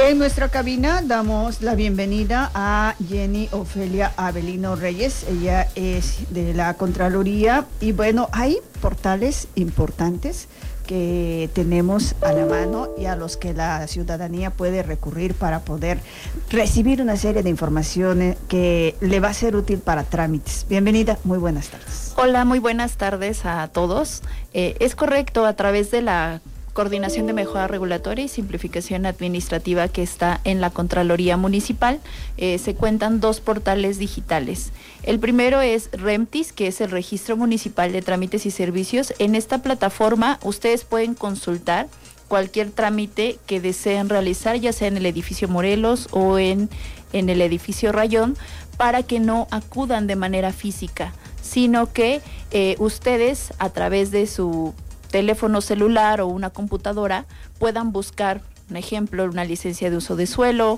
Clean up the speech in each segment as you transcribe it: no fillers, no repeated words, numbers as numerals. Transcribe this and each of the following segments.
En nuestra cabina damos la bienvenida a Jenny Ofelia Avelino Reyes. Ella es de la Contraloría y bueno, hay portales importantes que tenemos a la mano y a los que la ciudadanía puede recurrir para poder recibir una serie de informaciones que le va a ser útil para trámites. Bienvenida, muy buenas tardes. Hola, muy buenas tardes a todos. Es correcto, a través de la Coordinación de Mejora Regulatoria y Simplificación Administrativa que está en la Contraloría Municipal, se cuentan dos portales digitales. El primero es REMTIS, que es el Registro Municipal de Trámites y Servicios. En esta plataforma ustedes pueden consultar cualquier trámite que deseen realizar, ya sea en el edificio Morelos o en el edificio Rayón, para que no acudan de manera física, sino que ustedes a través de su teléfono celular o una computadora puedan buscar, un ejemplo, una licencia de uso de suelo,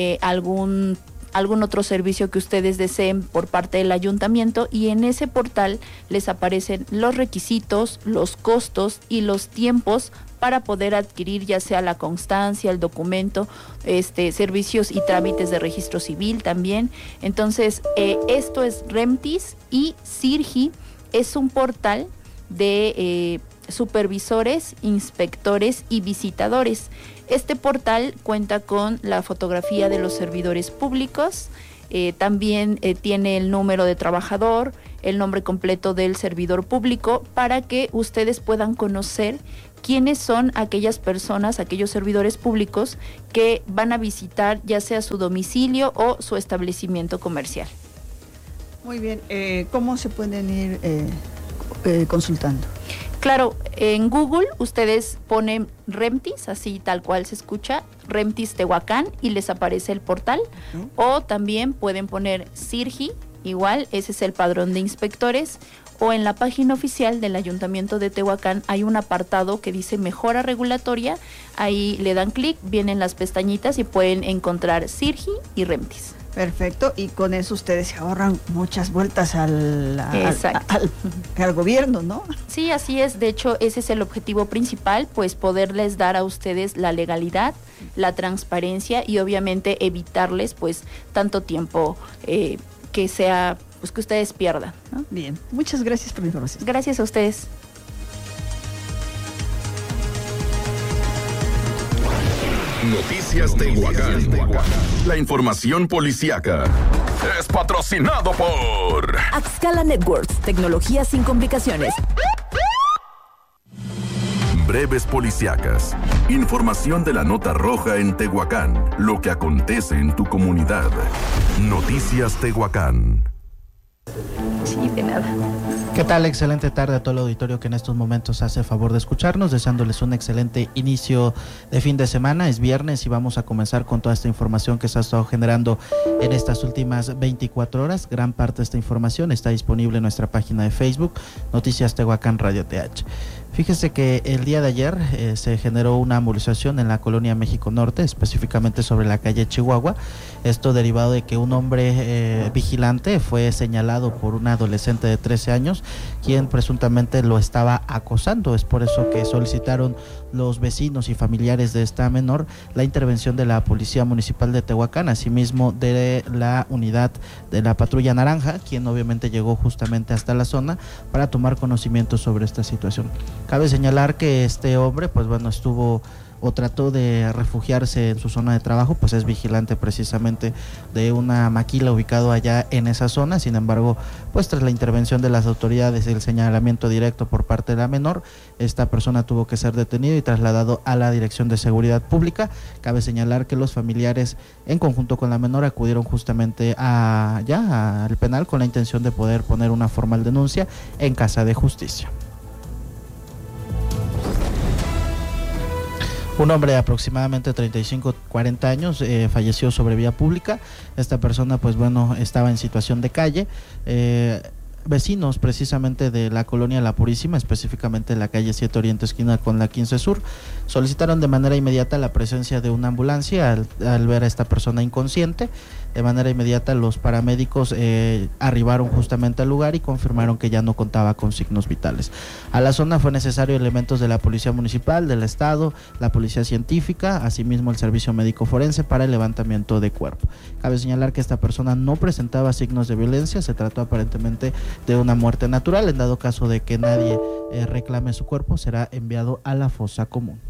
algún otro servicio que ustedes deseen por parte del ayuntamiento, y en ese portal les aparecen los requisitos, los costos y los tiempos para poder adquirir ya sea la constancia, el documento, servicios y trámites de registro civil también. Entonces, esto es REMTIS, y SIRGI es un portal de supervisores, inspectores y visitadores. Este portal cuenta con la fotografía de los servidores públicos, también tiene el número de trabajador, el nombre completo del servidor público, para que ustedes puedan conocer quiénes son aquellas personas, aquellos servidores públicos que van a visitar ya sea su domicilio o su establecimiento comercial. Muy bien, ¿cómo se pueden ir consultando? Claro, en Google ustedes ponen REMTIS, así tal cual se escucha, REMTIS Tehuacán, y les aparece el portal. O también pueden poner SIRGI, igual, ese es el padrón de inspectores. O en la página oficial del Ayuntamiento de Tehuacán hay un apartado que dice Mejora Regulatoria. Ahí le dan clic, vienen las pestañitas y pueden encontrar SIRGI y REMTIS. Perfecto, y con eso ustedes se ahorran muchas vueltas al gobierno, ¿no? Sí, así es. De hecho, ese es el objetivo principal, pues poderles dar a ustedes la legalidad, la transparencia y obviamente evitarles pues tanto tiempo que sea, pues que ustedes pierdan, ¿no? Bien, muchas gracias por la información. Gracias a ustedes. Noticias Tehuacán. La información policíaca es patrocinado por Axcala Networks, tecnología sin complicaciones. Breves policíacas. Información de la nota roja en Tehuacán. Lo que acontece en tu comunidad. Noticias Tehuacán. Sí, de nada. ¿Qué tal? Excelente tarde a todo el auditorio que en estos momentos hace favor de escucharnos, deseándoles un excelente inicio de fin de semana. Es viernes y vamos a comenzar con toda esta información que se ha estado generando en estas últimas 24 horas. Gran parte de esta información está disponible en nuestra página de Facebook, Noticias Tehuacán Radio TH. Fíjese que el día de ayer se generó una movilización en la colonia México Norte, específicamente sobre la calle Chihuahua. Esto derivado de que un hombre vigilante fue señalado por una adolescente de 13 años, quien presuntamente lo estaba acosando. Es por eso que solicitaron los vecinos y familiares de esta menor la intervención de la Policía Municipal de Tehuacán, asimismo de la unidad de la Patrulla Naranja, quien obviamente llegó justamente hasta la zona para tomar conocimiento sobre esta situación. Cabe señalar que este hombre, pues bueno, estuvo o trató de refugiarse en su zona de trabajo, pues es vigilante precisamente de una maquila ubicado allá en esa zona. Sin embargo, pues tras la intervención de las autoridades y el señalamiento directo por parte de la menor, esta persona tuvo que ser detenido y trasladado a la Dirección de Seguridad Pública. Cabe señalar que los familiares, en conjunto con la menor, acudieron justamente al penal con la intención de poder poner una formal denuncia en casa de justicia. Un hombre de aproximadamente 35-40 años falleció sobre vía pública. Esta persona, pues bueno, estaba en situación de calle. Vecinos precisamente de la colonia La Purísima, específicamente en la calle 7 Oriente esquina con la 15 Sur, solicitaron de manera inmediata la presencia de una ambulancia al ver a esta persona inconsciente. De manera inmediata los paramédicos arribaron justamente al lugar y confirmaron que ya no contaba con signos vitales. A la zona fue necesario elementos de la Policía Municipal, del Estado, la Policía Científica, asimismo el Servicio Médico Forense para el levantamiento de cuerpo. Cabe señalar que esta persona no presentaba signos de violencia, se trató aparentemente de una muerte natural. En dado caso de que nadie reclame su cuerpo, será enviado a la fosa común.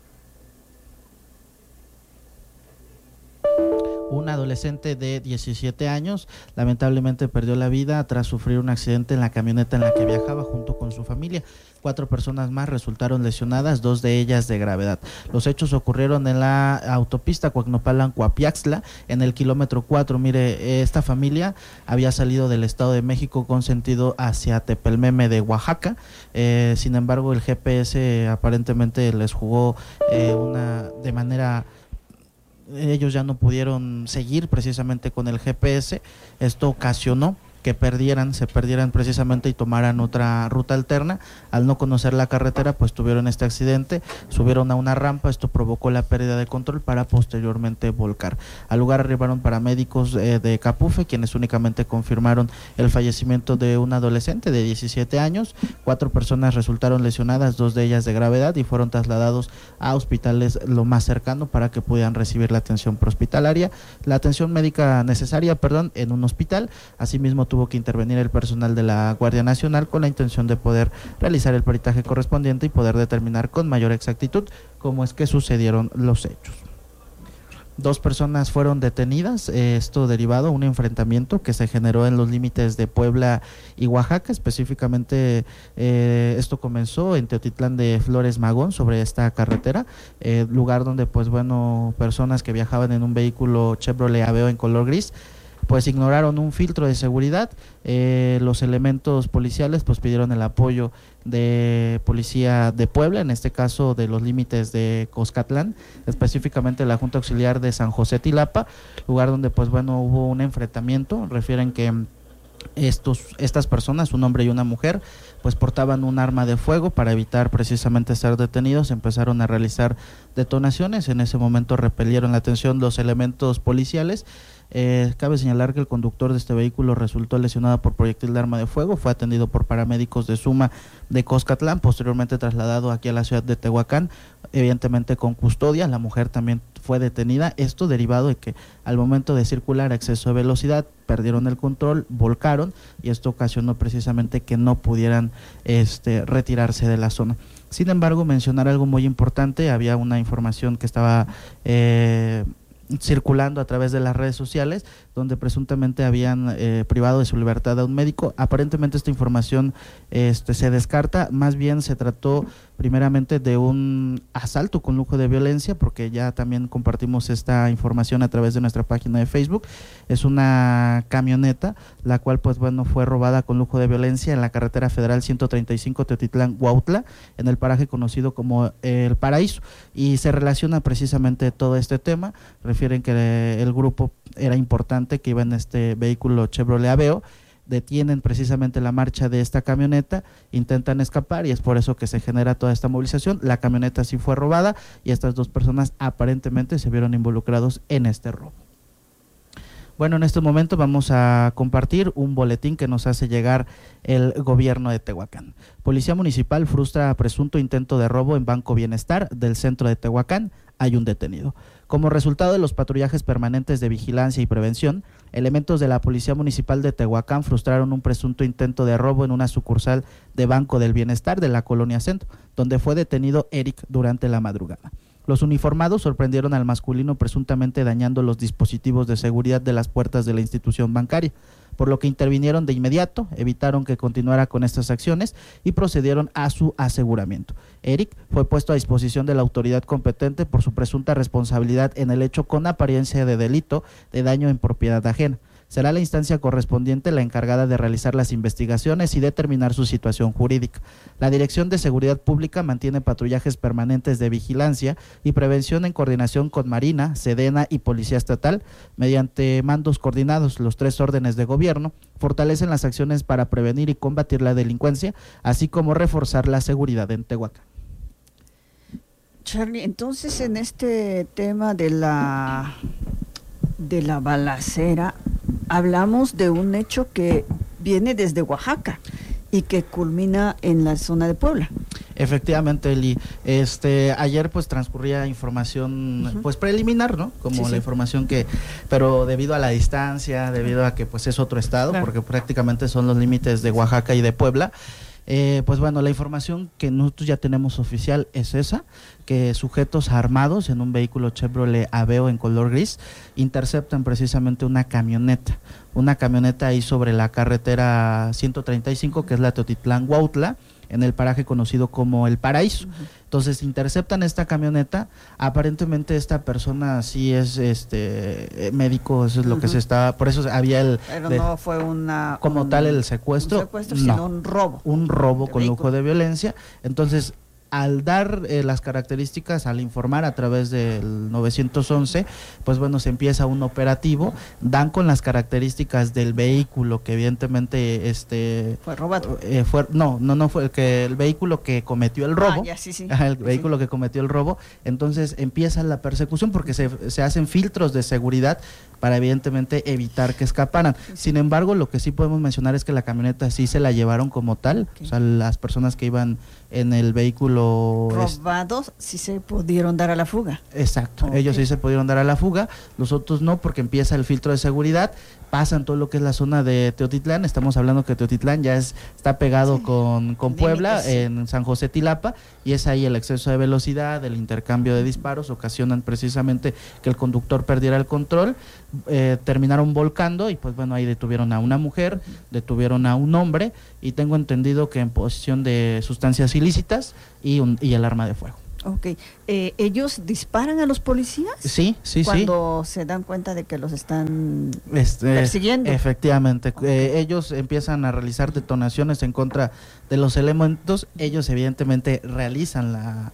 Un adolescente de 17 años lamentablemente perdió la vida tras sufrir un accidente en la camioneta en la que viajaba junto con su familia. 4 personas más resultaron lesionadas, 2 de ellas de gravedad. Los hechos ocurrieron en la autopista Coacnopalan-Coapiaxtla, en el kilómetro 4. Mire, esta familia había salido del Estado de México con sentido hacia Tepelmeme de Oaxaca. Sin embargo, el GPS aparentemente les jugó de manera... Ellos ya no pudieron seguir precisamente con el GPS. Esto ocasionó que se perdieran precisamente y tomaran otra ruta alterna. Al no conocer la carretera, pues tuvieron este accidente, subieron a una rampa, esto provocó la pérdida de control para posteriormente volcar. Al lugar arribaron paramédicos de Capufe, quienes únicamente confirmaron el fallecimiento de un adolescente de 17 años. 4 personas resultaron lesionadas, 2 de ellas de gravedad, y fueron trasladados a hospitales lo más cercano para que pudieran recibir la atención prehospitalaria, la atención médica necesaria, en un hospital. Asimismo tuvo que intervenir el personal de la Guardia Nacional con la intención de poder realizar el peritaje correspondiente y poder determinar con mayor exactitud cómo es que sucedieron los hechos. 2 personas fueron detenidas, esto derivado de un enfrentamiento que se generó en los límites de Puebla y Oaxaca. Específicamente esto comenzó en Teotitlán de Flores Magón, sobre esta carretera, lugar donde personas que viajaban en un vehículo Chevrolet Aveo en color gris pues ignoraron un filtro de seguridad. Los elementos policiales pues pidieron el apoyo de Policía de Puebla, en este caso de los límites de Coscatlán, específicamente la Junta Auxiliar de San José Tilapa, lugar donde hubo un enfrentamiento. Refieren que estas personas, un hombre y una mujer, pues portaban un arma de fuego. Para evitar precisamente ser detenidos, empezaron a realizar detonaciones. En ese momento repelieron la atención los elementos policiales. Cabe señalar que el conductor de este vehículo resultó lesionado por proyectil de arma de fuego, fue atendido por paramédicos de Suma de Coscatlán, posteriormente trasladado aquí a la ciudad de Tehuacán, evidentemente con custodia. La mujer también fue detenida, esto derivado de que al momento de circular a exceso de velocidad perdieron el control, volcaron, y esto ocasionó precisamente que no pudieran retirarse de la zona. Sin embargo, mencionar algo muy importante: había una información que estaba circulando a través de las redes sociales, donde presuntamente habían privado de su libertad a un médico. Aparentemente esta información se descarta, más bien se trató primeramente de un asalto con lujo de violencia, porque ya también compartimos esta información a través de nuestra página de Facebook. Es una camioneta, la cual fue robada con lujo de violencia en la carretera federal 135 Teotitlán-Huautla, en el paraje conocido como El Paraíso, y se relaciona precisamente todo este tema. Refieren que el grupo era importante, que iba en este vehículo Chevrolet Aveo. Detienen precisamente la marcha de esta camioneta, intentan escapar, y es por eso que se genera toda esta movilización. La camioneta sí fue robada y estas 2 personas aparentemente se vieron involucrados en este robo. Bueno, en este momento vamos a compartir un boletín que nos hace llegar el gobierno de Tehuacán. Policía Municipal frustra presunto intento de robo en Banco Bienestar del centro de Tehuacán. Hay un detenido. Como resultado de los patrullajes permanentes de vigilancia y prevención, elementos de la Policía Municipal de Tehuacán frustraron un presunto intento de robo en una sucursal de Banco del Bienestar de la Colonia Centro, donde fue detenido Eric durante la madrugada. Los uniformados sorprendieron al masculino presuntamente dañando los dispositivos de seguridad de las puertas de la institución bancaria, por lo que intervinieron de inmediato, evitaron que continuara con estas acciones y procedieron a su aseguramiento. Eric fue puesto a disposición de la autoridad competente por su presunta responsabilidad en el hecho con apariencia de delito de daño en propiedad ajena. Será la instancia correspondiente la encargada de realizar las investigaciones y determinar su situación jurídica. La Dirección de Seguridad Pública mantiene patrullajes permanentes de vigilancia y prevención en coordinación con Marina, Sedena y Policía Estatal. Mediante mandos coordinados, los 3 órdenes de gobierno fortalecen las acciones para prevenir y combatir la delincuencia, así como reforzar la seguridad en Tehuacán. Charlie, entonces en este tema de la de la balacera, hablamos de un hecho que viene desde Oaxaca y que culmina en la zona de Puebla. Efectivamente, Eli. Ayer pues transcurría información pues preliminar, ¿no? Como la información pero debido a la distancia, debido a que pues es otro estado, porque prácticamente son los límites de Oaxaca y de Puebla. Pues bueno, la información que nosotros ya tenemos oficial es esa, que sujetos armados en un vehículo Chevrolet Aveo en color gris interceptan precisamente una camioneta ahí sobre la carretera 135, que es la Teotitlán-Huautla, en el paraje conocido como El Paraíso. Entonces interceptan esta camioneta, aparentemente esta persona sí es médico, eso es lo que se está, por eso había pero no fue tal el secuestro, sino un robo. Un robo con lujo de violencia. Entonces, al dar las características, al informar a través del 911, pues bueno, se empieza un operativo, dan con las características del vehículo que evidentemente fue robado. No fue el vehículo que cometió el robo. El vehículo que cometió el robo. Entonces empieza la persecución porque se hacen filtros de seguridad para evidentemente evitar que escaparan. Sin embargo, lo que sí podemos mencionar es que la camioneta sí se la llevaron como tal, o sea, las personas que iban en el vehículo robados sí se pudieron dar a la fuga. Exacto, ellos sí se pudieron dar a la fuga, los otros no, porque empieza el filtro de seguridad, pasan todo lo que es la zona de Teotitlán. Estamos hablando que Teotitlán ya está pegado con Puebla, en San José Tilapa, y es ahí el exceso de velocidad, el intercambio de disparos ocasionan precisamente que el conductor perdiera el control. Terminaron volcando y pues bueno, ahí detuvieron a una mujer, detuvieron a un hombre, y tengo entendido que en posesión de sustancias ilícitas y el arma de fuego. Ok, ¿ellos disparan a los policías? Sí. Cuando se dan cuenta de que los están persiguiendo. Efectivamente, ellos empiezan a realizar detonaciones en contra de los elementos. Ellos evidentemente realizan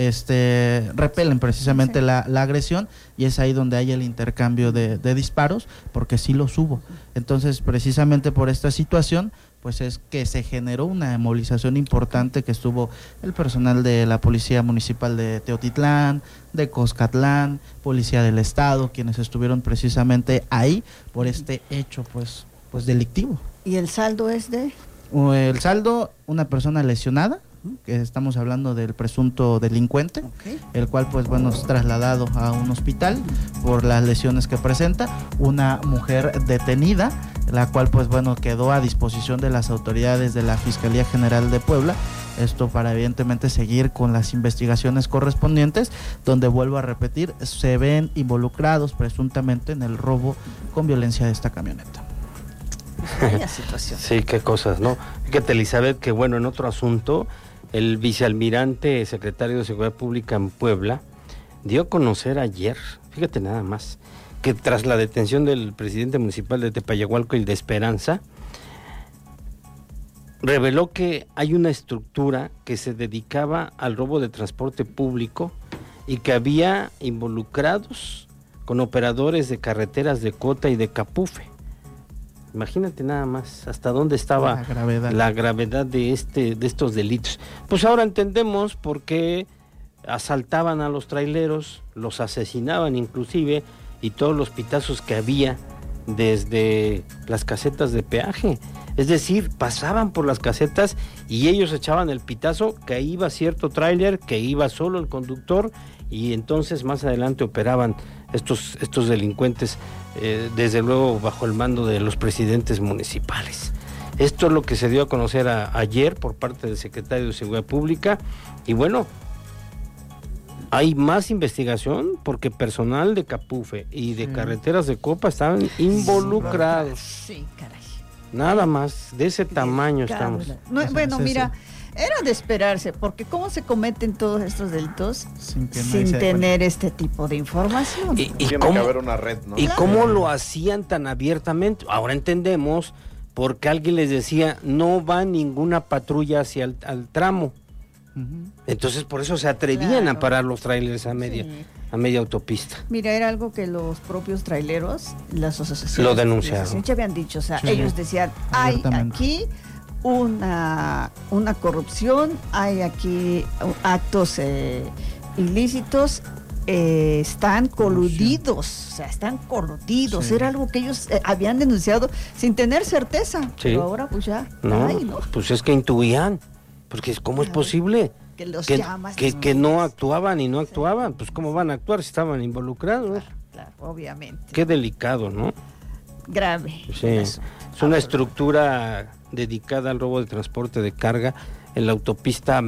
repelen precisamente la agresión, y es ahí donde hay el intercambio de disparos, porque sí los hubo. Entonces, precisamente por esta situación, pues es que se generó una movilización importante, que estuvo el personal de la Policía Municipal de Teotitlán, de Coscatlán, Policía del Estado, quienes estuvieron precisamente ahí por este hecho pues delictivo. ¿Y el saldo es de? El saldo, una persona lesionada, que estamos hablando del presunto delincuente, el cual pues bueno es trasladado a un hospital por las lesiones que presenta, una mujer detenida, la cual pues bueno quedó a disposición de las autoridades de la Fiscalía General de Puebla, esto para evidentemente seguir con las investigaciones correspondientes, donde vuelvo a repetir, se ven involucrados presuntamente en el robo con violencia de esta camioneta. Vaya situación. Sí, qué cosas, ¿no? Fíjate, Elizabeth, que bueno, en otro asunto, el vicealmirante secretario de Seguridad Pública en Puebla dio a conocer ayer, fíjate nada más, que tras la detención del presidente municipal de Tepayagualco y de Esperanza, reveló que hay una estructura que se dedicaba al robo de transporte público y que había involucrados con operadores de carreteras de Cota y de Capufe. Imagínate nada más hasta dónde estaba la gravedad de estos delitos. Pues ahora entendemos por qué asaltaban a los traileros, los asesinaban inclusive, y todos los pitazos que había desde las casetas de peaje. Es decir, pasaban por las casetas y ellos echaban el pitazo, que iba cierto tráiler, que iba solo el conductor, y entonces más adelante operaban estos delincuentes, desde luego bajo el mando de los presidentes municipales. Esto es lo que se dio a conocer ayer por parte del secretario de Seguridad Pública, y bueno, hay más investigación porque personal de Capufe y de carreteras de Copa estaban involucrados. Sí, caray. Nada más, de ese tamaño estamos. No, bueno, mira, era de esperarse, porque ¿cómo se cometen todos estos delitos sin tener este tipo de información? Y tiene cómo, que haber una red, ¿no? ¿Y cómo lo hacían tan abiertamente? Ahora entendemos por qué alguien les decía, no va ninguna patrulla hacia el tramo. Entonces por eso se atrevían a parar los trailers a media autopista. Mira, era algo que los propios traileros, las asociaciones lo denunciaron, ya habían dicho, o sea, ellos decían, hay aquí una corrupción, hay aquí actos ilícitos están coludidos, o sea, están coludidos. Sí. Era algo que ellos habían denunciado sin tener certeza, sí. Pero ahora pues ya. No, pues es que intuían, porque ¿cómo es posible? Que los llamas. Que no actuaban y no actuaban, pues ¿cómo van a actuar si estaban involucrados? Claro, obviamente. Qué delicado, ¿no? Grave. Sí, es una estructura dedicada al robo de transporte de carga en la autopista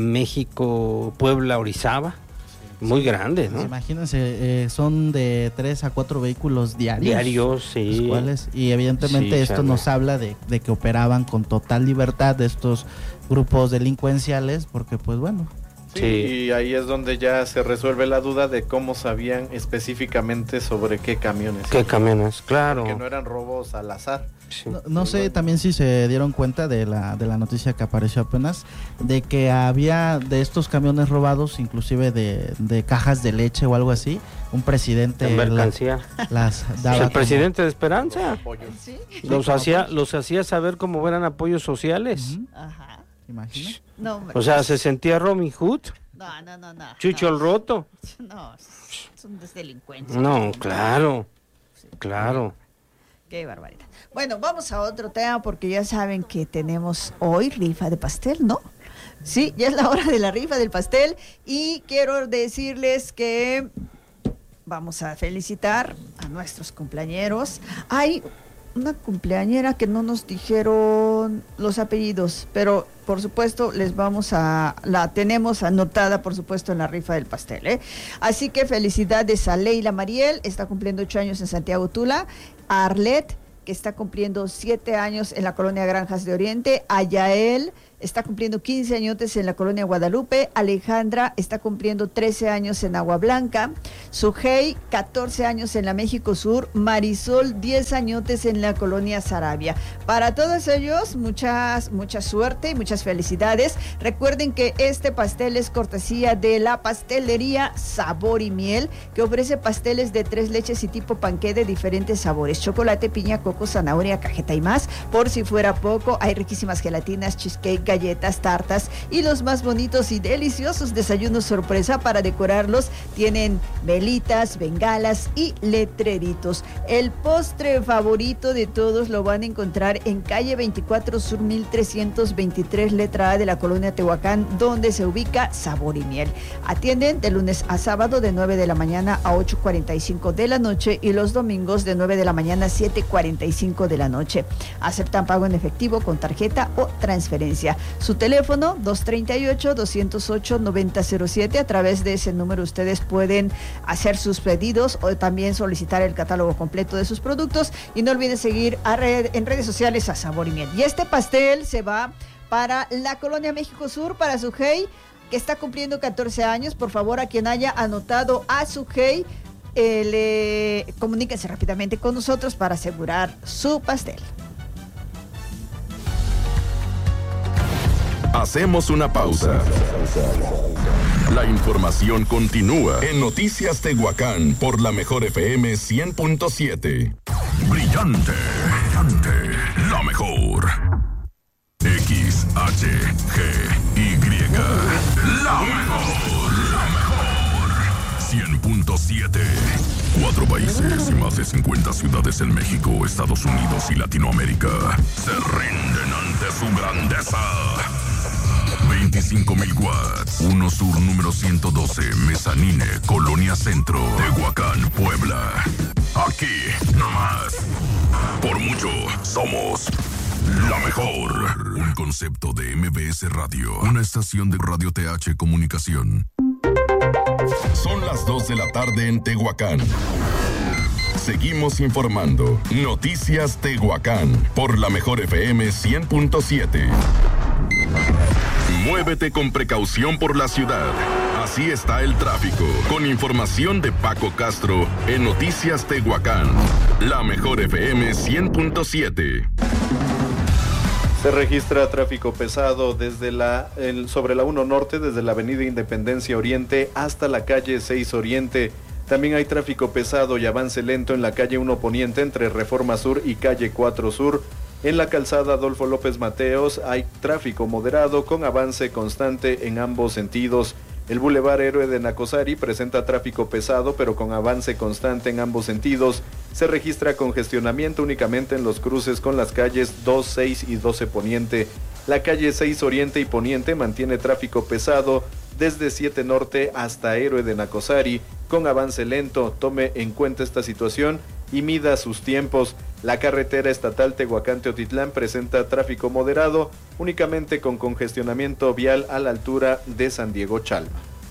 México-Puebla-Orizaba. Muy grande, ¿no? Imagínense, son de 3 a 4 vehículos diarios. Diarios, sí. Los cuales, y evidentemente sí, esto nos habla de que operaban con total libertad de estos grupos delincuenciales, porque pues bueno. Sí, y ahí es donde ya se resuelve la duda de cómo sabían específicamente sobre qué camiones. ¿Ququé camiones? Claro. Que no eran robos al azar. Sí. No sé también si se dieron cuenta de la noticia que apareció apenas, de que había de estos camiones robados, inclusive de cajas de leche o algo así, un presidente de mercancía las daba. El presidente de Esperanza ¿Sí? los hacía saber cómo eran apoyos sociales. Ajá. ¿Imagina? No, o sea, se sentía Robin Hood. No. Chucho el Roto. No, son delincuentes. No, claro. Sí. Claro. Qué barbaridad. Bueno, vamos a otro tema porque ya saben que tenemos hoy rifa de pastel, ¿no? Sí, ya es la hora de la rifa del pastel y quiero decirles que vamos a felicitar a nuestros cumpleañeros. Hay una cumpleañera que no nos dijeron los apellidos, pero por supuesto la tenemos anotada por supuesto en la rifa del pastel, ¿eh? Así que felicidades a Leila Mariel, está cumpliendo 8 años en Santiago Tula, a Arlet, que está cumpliendo 7 años en la colonia Granjas de Oriente, a Yael, está cumpliendo 15 añotes en la colonia Guadalupe, Alejandra está cumpliendo 13 años en Agua Blanca, Sujei 14 años en la México Sur, Marisol 10 añotes en la colonia Sarabia. Para todos ellos, mucha suerte y muchas felicidades. Recuerden que este pastel es cortesía de la pastelería Sabor y Miel, que ofrece pasteles de 3 leches y tipo panqué de diferentes sabores, chocolate, piña, coco, zanahoria, cajeta y más. Por si fuera poco, hay riquísimas gelatinas, cheesecake, galletas, tartas y los más bonitos y deliciosos desayunos sorpresa para decorarlos. Tienen velitas, bengalas y letreritos. El postre favorito de todos lo van a encontrar en calle 24 Sur 1323, letra A de la colonia Tehuacán, donde se ubica Sabor y Miel. Atienden de lunes a sábado de 9 de la mañana a 8:45 de la noche y los domingos de 9 de la mañana a 7:45 de la noche. Aceptan pago en efectivo con tarjeta o transferencia. Su teléfono 238-208-9007. A través de ese número ustedes pueden hacer sus pedidos o también solicitar el catálogo completo de sus productos. Y no olviden seguir en redes sociales a Sabor y Miel. Y este pastel se va para la colonia México Sur, para Sujei, que está cumpliendo 14 años. Por favor, a quien haya anotado a Sujei, comuníquense rápidamente con nosotros para asegurar su pastel. Hacemos una pausa. La información continúa en Noticias Tehuacán por la Mejor FM 100.7. Brillante, la mejor. XHGY, la mejor. 100.7. 4 países y más de 50 ciudades en México, Estados Unidos y Latinoamérica se rinden ante su grandeza. 25,000 watts. 1 Sur número 112, Mezanine, Colonia Centro, Tehuacán, Puebla. Aquí, nomás. Por mucho, somos la mejor. Un concepto de MBS Radio. Una estación de Radio TH Comunicación. Son las 2 de la tarde en Tehuacán. Seguimos informando. Noticias Tehuacán por la Mejor FM 100.7. Muévete con precaución por la ciudad. Así está el tráfico. Con información de Paco Castro en Noticias Tehuacán. La Mejor FM 100.7. Se registra tráfico pesado sobre la 1 Norte, desde la avenida Independencia Oriente hasta la calle 6 Oriente. También hay tráfico pesado y avance lento en la calle 1 Poniente entre Reforma Sur y calle 4 Sur. En la calzada Adolfo López Mateos hay tráfico moderado con avance constante en ambos sentidos. El Boulevard Héroe de Nacosari presenta tráfico pesado, pero con avance constante en ambos sentidos. Se registra congestionamiento únicamente en los cruces con las calles 2, 6 y 12 Poniente. La calle 6 Oriente y Poniente mantiene tráfico pesado desde 7 Norte hasta Héroe de Nacosari, con avance lento. Tome en cuenta esta situación y mida sus tiempos. La carretera estatal Tehuacán-Teotitlán presenta tráfico moderado, únicamente con congestionamiento vial a la altura de San Diego Chalma.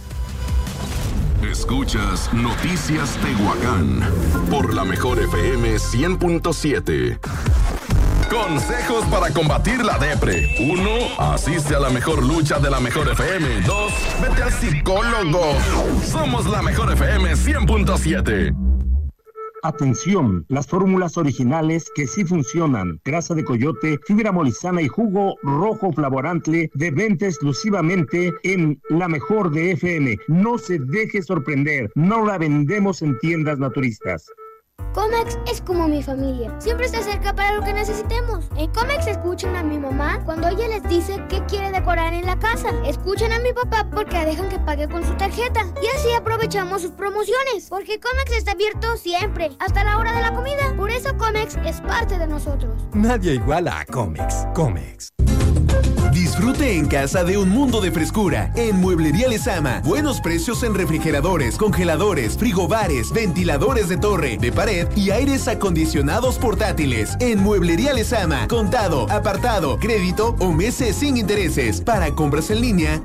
Escuchas Noticias Tehuacán por la Mejor FM 100.7. Consejos para combatir la depre. 1. Asiste a la mejor lucha de la Mejor FM. 2. Vete al psicólogo. Somos la Mejor FM 100.7. Atención, las fórmulas originales que sí funcionan. Grasa de coyote, fibra molizana y jugo rojo flavorante de venta exclusivamente en La Mejor de FM. No se deje sorprender, no la vendemos en tiendas naturistas. Comex es como mi familia, siempre está cerca para lo que necesitemos. En Comex escuchan a mi mamá cuando ella les dice qué quiere decorar en la casa. Escuchan a mi papá porque dejan que pague con su tarjeta. Y así aprovechamos sus promociones, porque Comex está abierto siempre, hasta la hora de la comida. Por eso Comex es parte de nosotros. Nadie iguala a Comex. Comex. Disfrute en casa de un mundo de frescura en Mueblería Lezama. Buenos precios en refrigeradores, congeladores, frigobares, ventiladores de torre, de pared y aires acondicionados portátiles. En Mueblería Lezama, contado, apartado, crédito o meses sin intereses. Para compras en línea,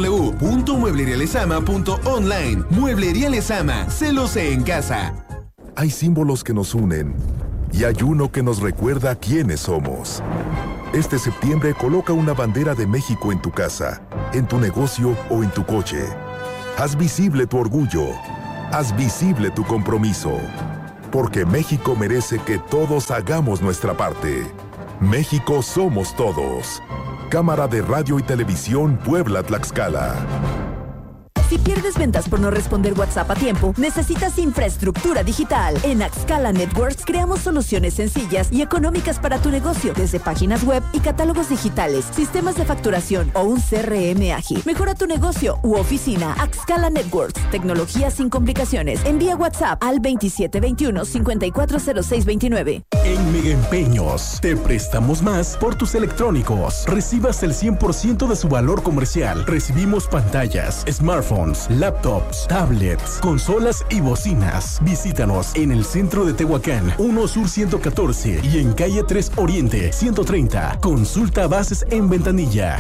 www.mueblerialezama.online. Mueblería Lezama, se luce en casa. Hay símbolos que nos unen y hay uno que nos recuerda quiénes somos. Este septiembre coloca una bandera de México en tu casa, en tu negocio o en tu coche. Haz visible tu orgullo. Haz visible tu compromiso. Porque México merece que todos hagamos nuestra parte. México somos todos. Cámara de Radio y Televisión Puebla-Tlaxcala. Si pierdes ventas por no responder WhatsApp a tiempo, necesitas infraestructura digital. En Axcala Networks creamos soluciones sencillas y económicas para tu negocio, desde páginas web y catálogos digitales, sistemas de facturación o un CRM ágil. Mejora tu negocio u oficina. Axcala Networks, tecnología sin complicaciones. Envía WhatsApp al 2721-540629. En Mega Empeños, te prestamos más por tus electrónicos. Recibas el 100% de su valor comercial. Recibimos pantallas, smartphones, laptops, tablets, consolas y bocinas. Visítanos en el centro de Tehuacán, 1 Sur 114 y en calle 3 Oriente 130. Consulta bases en ventanilla.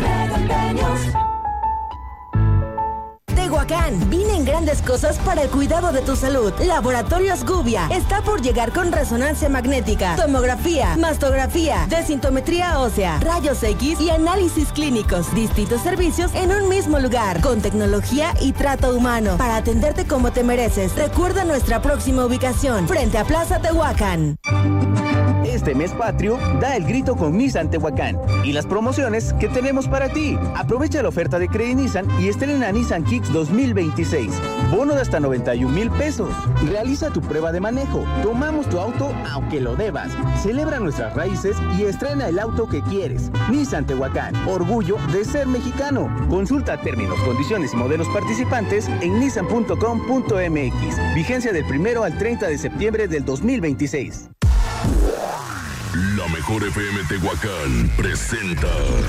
Tehuacán, vienen grandes cosas para el cuidado de tu salud. Laboratorios Gubia está por llegar con resonancia magnética, tomografía, mastografía, desintometría ósea, rayos X y análisis clínicos. Distintos servicios en un mismo lugar, con tecnología y trato humano, para atenderte como te mereces. Recuerda nuestra próxima ubicación, frente a Plaza Tehuacán. Este mes patrio, da el grito con Nissan Tehuacán y las promociones que tenemos para ti. Aprovecha la oferta de Credit Nissan y estrena Nissan Kicks 2026. Bono de hasta 91,000 pesos. Realiza tu prueba de manejo. Tomamos tu auto aunque lo debas. Celebra nuestras raíces y estrena el auto que quieres. Nissan Tehuacán, orgullo de ser mexicano. Consulta términos, condiciones y modelos participantes en nissan.com.mx. Vigencia del 1 al 30 de septiembre del 2026. La Mejor FM Tehuacán presenta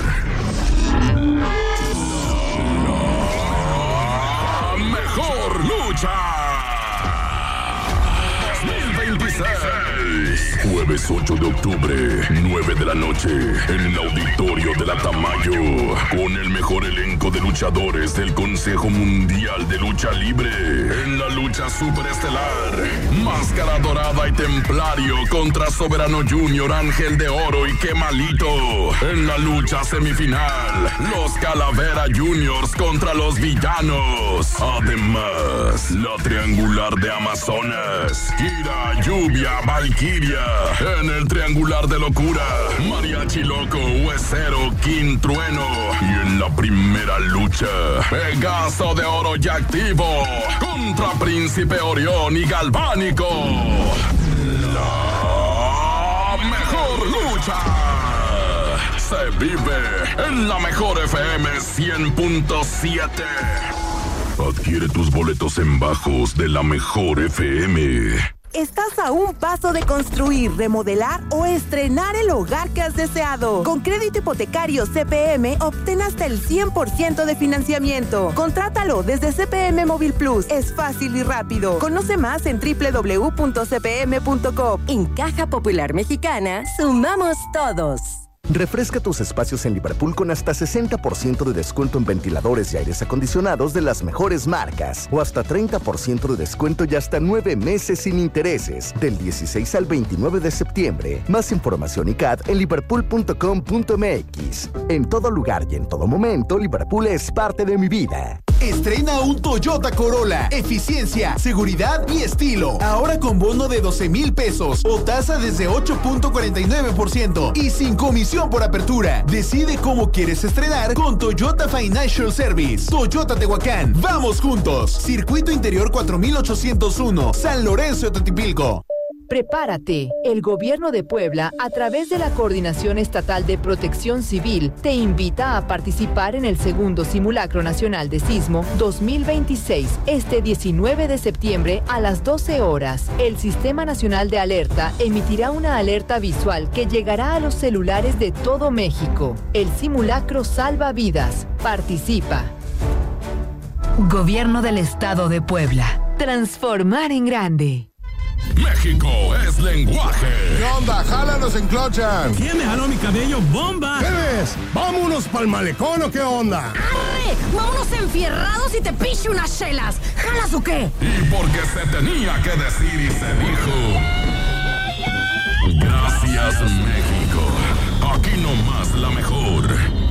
La Mejor Lucha 2026. Jueves 8 de octubre, 9 de la noche, en el auditorio de la Tamayo, con el mejor elenco de luchadores del Consejo Mundial de Lucha Libre. En la lucha superestelar, Máscara Dorada y Templario contra Soberano Junior, Ángel de Oro y Quemalito. En la lucha semifinal, los Calavera Juniors contra los Villanos. Además, la Triangular de Amazonas, Kira, Lluvia, Valkyria. En el Triangular de Locura, Mariachi Loco, Huesero, King Trueno. Y en la primera lucha, Pegaso de Oro y Activo contra Príncipe Orión y Galvánico. La mejor lucha se vive en la Mejor FM 100.7. Adquiere tus boletos en bajos de la Mejor FM. Estás a un paso de construir, remodelar o estrenar el hogar que has deseado. Con crédito hipotecario CPM, obtén hasta el 100% de financiamiento. Contrátalo desde CPM Móvil Plus. Es fácil y rápido. Conoce más en www.cpm.com. En Caja Popular Mexicana, sumamos todos. Refresca tus espacios en Liverpool con hasta 60% de descuento en ventiladores y aires acondicionados de las mejores marcas. O hasta 30% de descuento y hasta 9 meses sin intereses. Del 16 al 29 de septiembre. Más información y CAD en liverpool.com.mx. En todo lugar y en todo momento, Liverpool es parte de mi vida. Estrena un Toyota Corolla. Eficiencia, seguridad y estilo. Ahora con bono de 12,000 pesos o tasa desde 8.49% y sin comisión por apertura. Decide cómo quieres estrenar con Toyota Financial Service. Toyota Tehuacán. Vamos juntos. Circuito Interior 4801, San Lorenzo, Totipilco. Prepárate. El Gobierno de Puebla, a través de la Coordinación Estatal de Protección Civil, te invita a participar en el segundo Simulacro Nacional de Sismo 2026, este 19 de septiembre a las 12 horas. El Sistema Nacional de Alerta emitirá una alerta visual que llegará a los celulares de todo México. El simulacro salva vidas. Participa. Gobierno del Estado de Puebla. Transformar en grande. México es lenguaje. ¿Qué onda? Jálanos en Clochan. ¿Quién me jaló mi cabello? ¡Bomba! ¿Qué ves? ¿Vámonos pa'l malecón o qué onda? ¡Arre! ¡Vámonos enfierrados y te piche unas chelas! ¿Jalas o qué? Y porque se tenía que decir y se dijo. Gracias, México. Aquí nomás la mejor.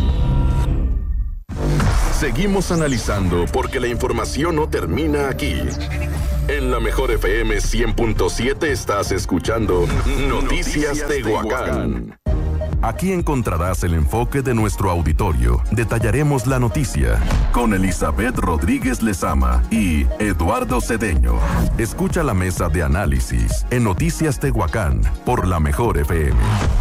Seguimos analizando porque la información no termina aquí. En la Mejor FM 100.7 estás escuchando Noticias Tehuacán. Aquí encontrarás el enfoque de nuestro auditorio. Detallaremos la noticia con Elizabeth Rodríguez Lezama y Eduardo Cedeño. Escucha la mesa de análisis en Noticias Tehuacán por la Mejor FM.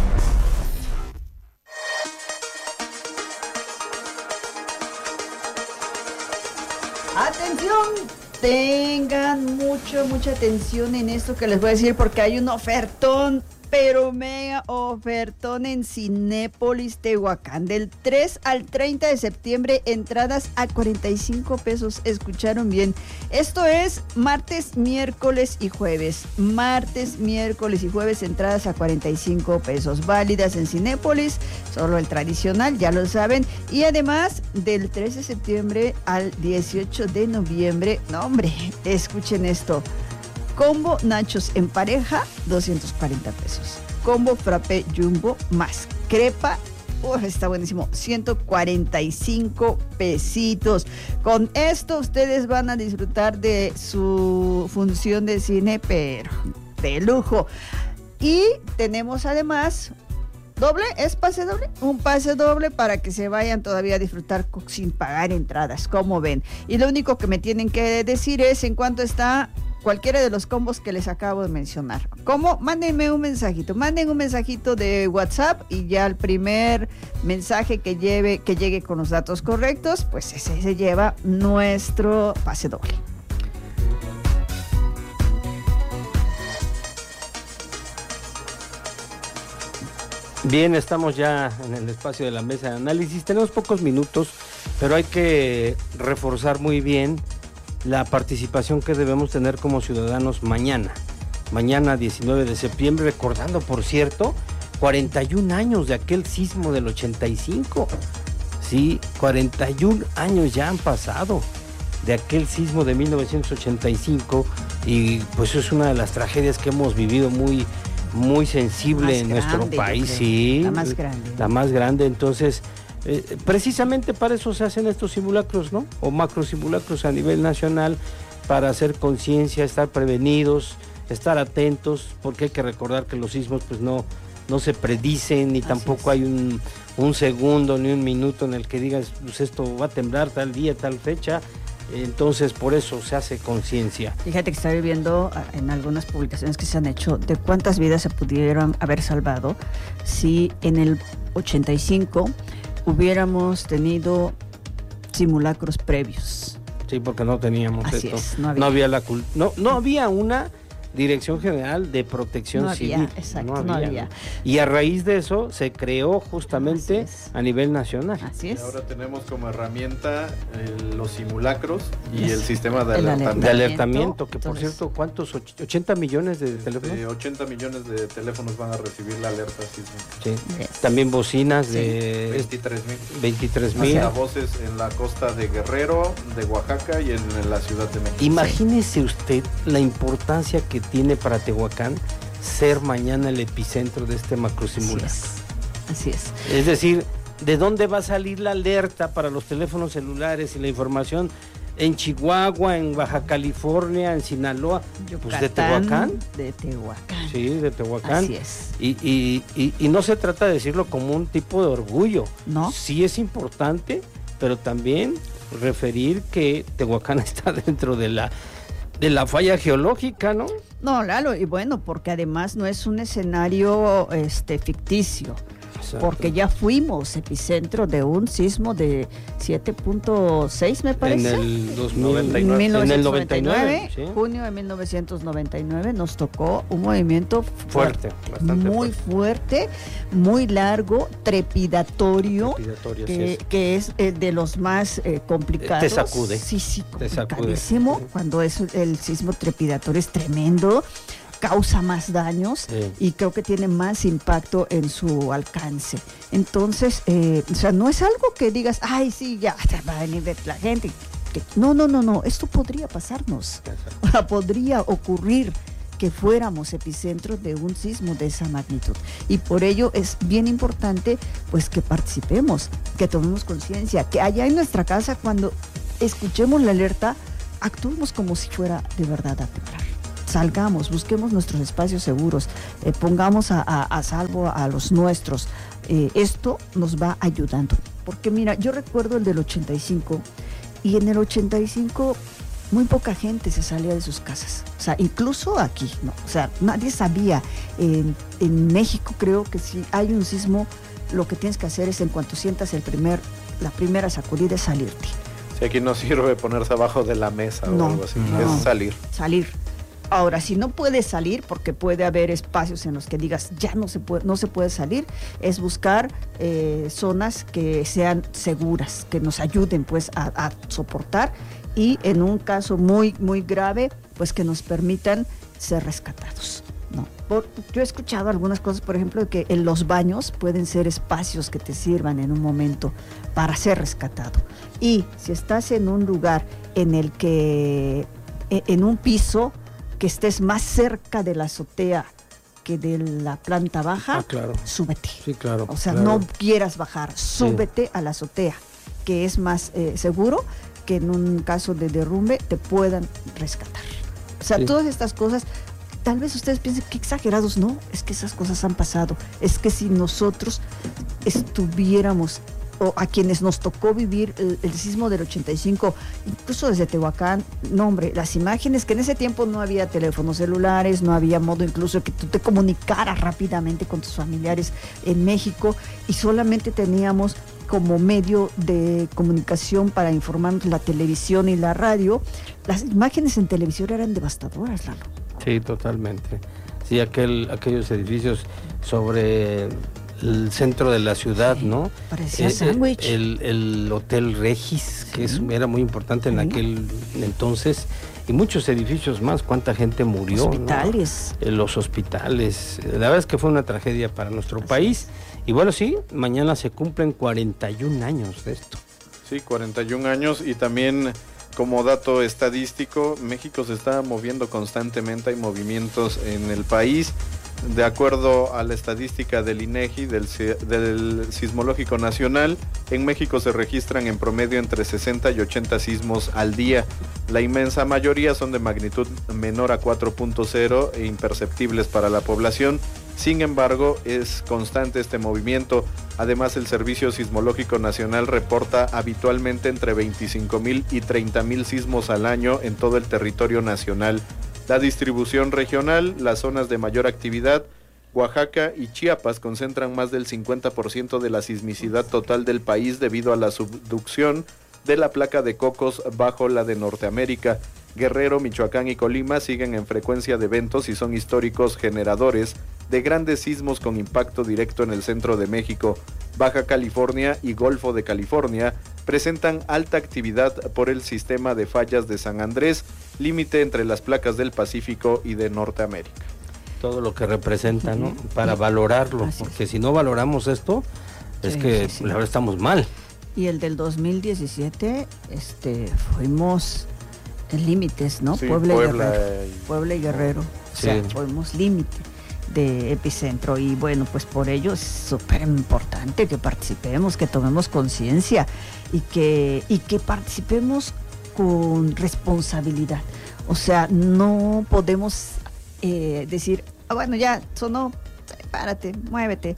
¡Atención! Tengan mucha atención en esto que les voy a decir porque hay un ofertón, pero mega ofertón en Cinépolis Tehuacán. Del 3 al 30 de septiembre, entradas a 45 pesos. Escucharon bien. Esto es martes, miércoles y jueves. Martes, miércoles y jueves, entradas a 45 pesos. Válidas en Cinépolis, solo el tradicional, ya lo saben. Y además, del 3 de septiembre al 18 de noviembre, no hombre, escuchen esto. Combo nachos en pareja, 240 pesos. Combo frappé jumbo más crepa, está buenísimo, 145 pesitos. Con esto ustedes van a disfrutar de su función de cine, pero de lujo. Y tenemos además doble, ¿es pase doble? Un pase doble para que se vayan todavía a disfrutar sin pagar entradas, como ven. Y lo único que me tienen que decir es en cuánto está cualquiera de los combos que les acabo de mencionar. ¿Cómo? Manden un mensajito de WhatsApp y ya el primer mensaje que llegue con los datos correctos, pues ese se lleva nuestro pase doble. Bien, estamos ya en el espacio de la mesa de análisis. Tenemos pocos minutos, pero hay que reforzar muy bien la participación que debemos tener como ciudadanos mañana 19 de septiembre, recordando, por cierto, 41 años de aquel sismo del 85. Sí, 41 años ya han pasado de aquel sismo de 1985 y pues es una de las tragedias que hemos vivido muy sensible en nuestro país. Sí, la más grande. Entonces, precisamente para eso se hacen estos simulacros, ¿no? O macro simulacros a nivel nacional, para hacer conciencia, estar prevenidos, estar atentos, porque hay que recordar que los sismos pues no se predicen, ni tampoco hay un segundo ni un minuto en el que digas, pues esto va a temblar tal día, tal fecha. Entonces, por eso se hace conciencia. Fíjate que estaba viendo en algunas publicaciones que se han hecho de cuántas vidas se pudieron haber salvado si en el 85 hubiéramos tenido simulacros previos. Sí, porque no teníamos Así esto. es, no había una Dirección General de Protección Civil. Exacto, no había. Y a raíz de eso se creó justamente a nivel nacional. Así es. Y ahora tenemos como herramienta los simulacros y Es el sistema de De alertamiento. alertamiento, que por cierto, ¿cuántos? 80 millones de teléfonos. 80 millones de teléfonos van a recibir la alerta sísmica. Sí. También bocinas de 23,000. Voces en la costa de Guerrero, de Oaxaca y en la Ciudad de México. Imagínese usted la importancia que tiene para Tehuacán ser mañana el epicentro de este macrosimulacro. Así es. Es decir, ¿de dónde va a salir la alerta para los teléfonos celulares y la información? En Chihuahua, en Baja California, en Sinaloa, pues de Tehuacán. De Tehuacán. Sí, de Tehuacán. Así es. Y no se trata de decirlo como un tipo de orgullo. No. Sí es importante, pero también referir que Tehuacán está dentro de la falla geológica, ¿no? No, Lalo, y bueno, porque además no es un escenario ficticio. Exacto. Porque ya fuimos epicentro de un sismo de 7.6, me parece. En el 1999, ¿sí? Junio de 1999 nos tocó un movimiento fuerte, bastante muy fuerte, muy largo, trepidatorio, que es de los más complicados. Te sacude. Sí, complicadísimo. Cuando es el sismo trepidatorio es tremendo. Causa más daños y creo que tiene más impacto en su alcance. Entonces, o sea, no es algo que digas, ay, sí, ya va a venir de la gente. No, esto podría pasarnos. O sea, podría ocurrir que fuéramos epicentro de un sismo de esa magnitud. Y por ello es bien importante, pues, que participemos, que tomemos conciencia, que allá en nuestra casa, cuando escuchemos la alerta, actuemos como si fuera de verdad a temblar. Salgamos, busquemos nuestros espacios seguros, pongamos a salvo a los nuestros. Esto nos va ayudando. Porque mira, yo recuerdo el del 85 y en el 85 muy poca gente se salía de sus casas. O sea, incluso aquí, ¿no? O sea, nadie sabía. En México creo que si hay un sismo, lo que tienes que hacer es en cuanto sientas la primera sacudida es salirte. Si aquí no sirve ponerse abajo de la mesa o algo así, es salir. Ahora, si no puedes salir, porque puede haber espacios en los que digas ya no se puede salir, es buscar zonas que sean seguras, que nos ayuden pues a soportar y en un caso muy, muy grave, pues que nos permitan ser rescatados. No. Yo he escuchado algunas cosas, por ejemplo, que en los baños pueden ser espacios que te sirvan en un momento para ser rescatado. Y si estás en un lugar en el que, en un piso, que estés más cerca de la azotea que de la planta baja, súbete. Sí, claro. O sea, no quieras bajar, súbete a la azotea, que es más seguro que en un caso de derrumbe te puedan rescatar. O sea, todas estas cosas, tal vez ustedes piensen que exagerados, no, es que esas cosas han pasado. Es que si nosotros estuviéramos, o a quienes nos tocó vivir el sismo del 85, incluso desde Tehuacán, no hombre, las imágenes, que en ese tiempo no había teléfonos celulares, no había modo incluso que tú te comunicaras rápidamente con tus familiares en México, y solamente teníamos como medio de comunicación para informarnos la televisión y la radio. Las imágenes en televisión eran devastadoras, Lalo. Sí, totalmente. Sí, aquellos edificios sobre el centro de la ciudad, ¿no? Parecía sándwich. El Hotel Regis, que era muy importante en aquel entonces, y muchos edificios más. ¿Cuánta gente murió? Hospitales. ¿No? Los hospitales. La verdad es que fue una tragedia para nuestro país. Y bueno, sí, mañana se cumplen 41 años de esto. Sí, 41 años, y también como dato estadístico, México se está moviendo constantemente, hay movimientos en el país. De acuerdo a la estadística del INEGI, del Sismológico Nacional, en México se registran en promedio entre 60 y 80 sismos al día. La inmensa mayoría son de magnitud menor a 4.0 e imperceptibles para la población. Sin embargo, es constante este movimiento. Además, el Servicio Sismológico Nacional reporta habitualmente entre 25,000 y 30,000 sismos al año en todo el territorio nacional. La distribución regional, las zonas de mayor actividad, Oaxaca y Chiapas concentran más del 50% de la sismicidad total del país debido a la subducción de la placa de Cocos bajo la de Norteamérica. Guerrero, Michoacán y Colima siguen en frecuencia de eventos y son históricos generadores de grandes sismos con impacto directo en el centro de México. Baja California y Golfo de California presentan alta actividad por el sistema de fallas de San Andrés, límite entre las placas del Pacífico y de Norteamérica. Todo lo que representa, ¿no? Para valorarlo, porque si no valoramos esto, es que la verdad estamos mal. Y el del 2017, fuimos en límites, ¿no? Sí, Puebla y Guerrero. O sea, fuimos límite de epicentro y bueno, pues por ello es súper importante que participemos, que tomemos conciencia y que participemos con responsabilidad. O sea, no podemos decir, bueno, ya sonó, párate, muévete,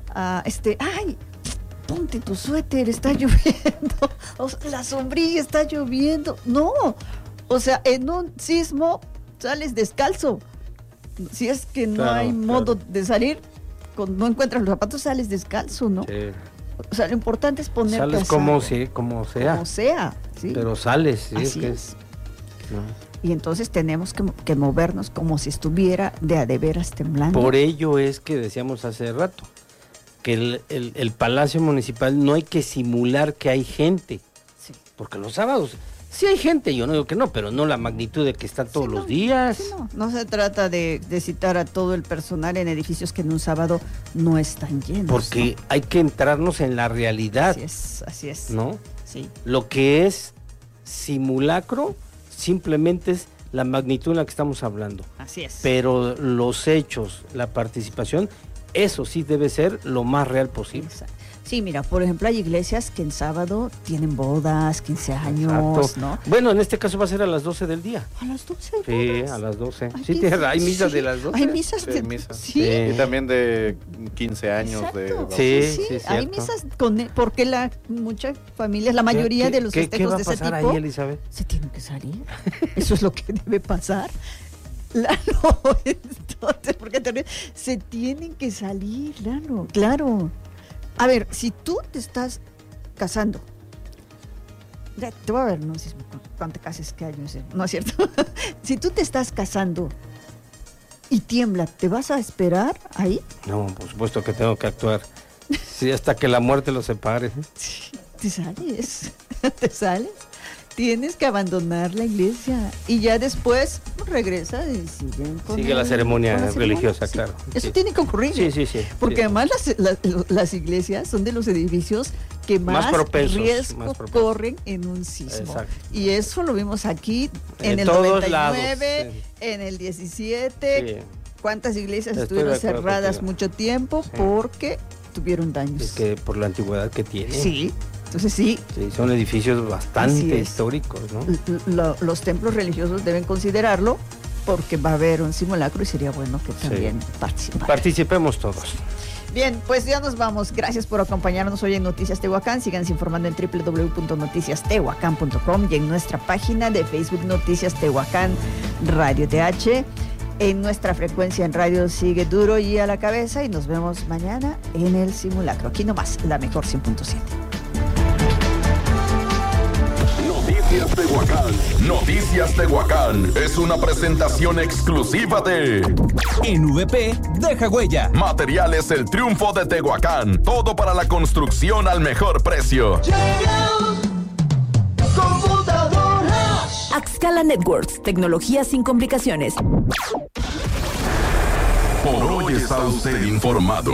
ay, ponte tu suéter, está lloviendo, la sombrilla está lloviendo. No, o sea, en un sismo sales descalzo. Si es que no hay modo de salir, no encuentras los zapatos, sales descalzo, ¿no? Sí. O sea, lo importante es ponerte sales como sea. Como sea, sí. Pero sales, sí. Así es. No. Y entonces tenemos que movernos como si estuviera de a de veras temblando. Por ello es que decíamos hace rato, que el Palacio Municipal no hay que simular que hay gente. Sí. Porque los sábados sí hay gente, yo no digo que no, pero no la magnitud de que están todos los días. Sí, no se trata de citar a todo el personal en edificios que en un sábado no están llenos. Porque hay que entrarnos en la realidad. Así es. ¿No? Sí. Lo que es simulacro simplemente es la magnitud en la que estamos hablando. Así es. Pero los hechos, la participación, eso sí debe ser lo más real posible. Exacto. Sí, mira, por ejemplo, hay iglesias que en sábado tienen bodas, 15 años, exacto, ¿no? Bueno, en este caso va a ser a las 12 del día. ¿A las 12? Sí, a las 12. Sí, hay misas de las 12. Hay misas de... Sí. Y también de 15 años. Exacto. Sí, hay misas porque muchas familias, la mayoría de los festejos de ese tipo... ¿Qué va a pasar ahí, Elizabeth? Se tienen que salir. Eso es lo que debe pasar. Entonces, porque se tienen que salir, claro. A ver, si tú te estás casando, ya te voy a ver, no sé cuánto cases que hay, no es cierto. Si tú te estás casando y tiembla, ¿te vas a esperar ahí? No, por supuesto que tengo que actuar. Sí, hasta que la muerte los separe. Te sales. Tienes que abandonar la iglesia y ya después regresas y sigue la ceremonia religiosa, claro. Eso tiene que ocurrir. Sí. Porque además las iglesias son de los edificios que más riesgo corren en un sismo. Exacto. Y eso lo vimos aquí en el 99, lados, en el 17. Sí. ¿Cuántas iglesias estuvieron cerradas mucho tiempo porque tuvieron daños? Es que por la antigüedad que tienen. Sí. Entonces sí, son edificios bastante históricos, ¿no? Los templos religiosos deben considerarlo porque va a haber un simulacro y sería bueno que también participemos todos. Bien, pues ya nos vamos. Gracias por acompañarnos hoy en Noticias Tehuacán. Síganse informando en www.noticiastehuacán.com y en nuestra página de Facebook Noticias Tehuacán Radio TH. En nuestra frecuencia en radio sigue duro y a la cabeza y nos vemos mañana en el simulacro. Aquí nomás, la mejor 100.7. Noticias Tehuacán es una presentación exclusiva de NVP deja huella. Materiales El Triunfo de Tehuacán. Todo para la construcción al mejor precio. Computadoras. Axcala Networks, tecnología sin complicaciones. Por hoy está usted informado.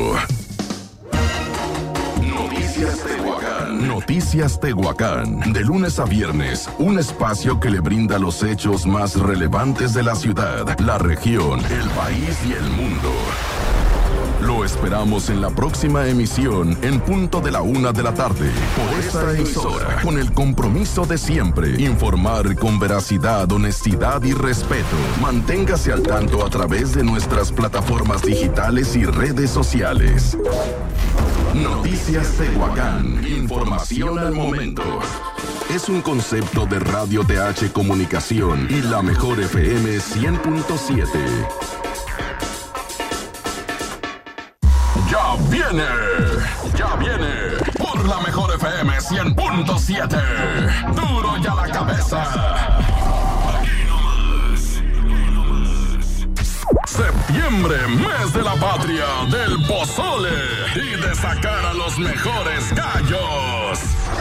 Noticias Tehuacán, de lunes a viernes, un espacio que le brinda los hechos más relevantes de la ciudad, la región, el país y el mundo. Lo esperamos en la próxima emisión, en punto de la 1 de la tarde, por esta emisora, con el compromiso de siempre, informar con veracidad, honestidad y respeto. Manténgase al tanto a través de nuestras plataformas digitales y redes sociales. Noticias Tehuacán, información al momento. Es un concepto de Radio TH Comunicación y la mejor FM 100.7. ¡Ya viene! Ya viene por la mejor FM 100.7. Duro y a la cabeza. Aquí nomás. Septiembre, mes de la patria, del pozole y de sacar a los mejores gallos.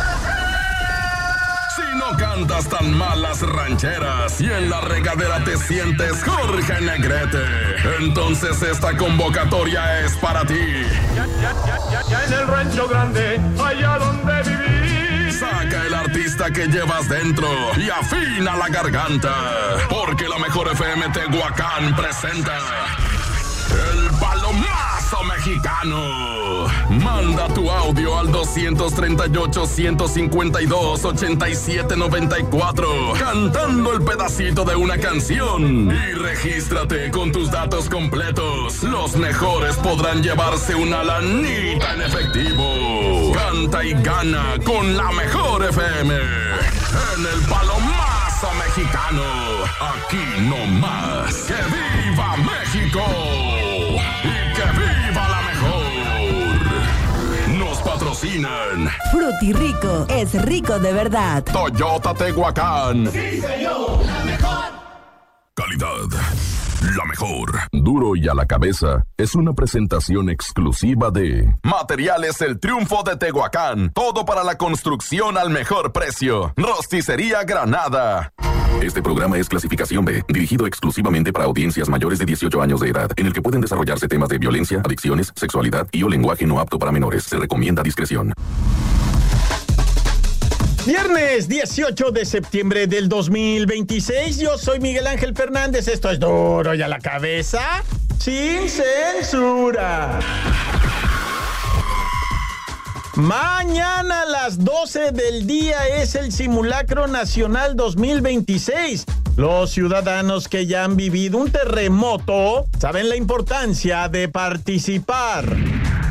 Si no cantas tan mal las rancheras y en la regadera te sientes Jorge Negrete, entonces esta convocatoria es para ti. Ya en el rancho grande, allá donde viví. Saca el artista que llevas dentro y afina la garganta, porque la mejor FM Tehuacán presenta el Palomazo Mexicano. Manda tu audio al 238-152-8794 cantando el pedacito de una canción y regístrate con tus datos completos. Los mejores podrán llevarse una lanita en efectivo. Canta y gana con la mejor FM en el Palomazo Mexicano. Aquí no más. ¡Que viva México! ¡Y que viva la mejor! Nos patrocinan Frutirico es rico de verdad. Toyota Tehuacán. ¡Sí, señor! ¡La mejor! Calidad. La mejor. Duro y a la cabeza es una presentación exclusiva de Materiales El Triunfo de Tehuacán. Todo para la construcción al mejor precio. Rosticería Granada. Este programa es clasificación B, dirigido exclusivamente para audiencias mayores de 18 años de edad, en el que pueden desarrollarse temas de violencia, adicciones, sexualidad y o lenguaje no apto para menores. Se recomienda discreción. Viernes 18 de septiembre del 2026, yo soy Miguel Ángel Fernández, esto es Duro y a la Cabeza, sin censura. Mañana a las 12 del día es el Simulacro Nacional 2026. Los ciudadanos que ya han vivido un terremoto saben la importancia de participar.